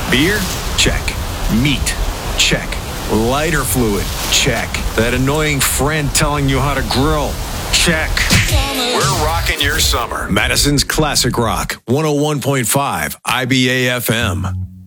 Beer? Check. Meat? Check. Lighter fluid? Check. That annoying friend telling you how to grill? Check. We're rocking your summer. Madison's Classic Rock, 101.5 IBA FM.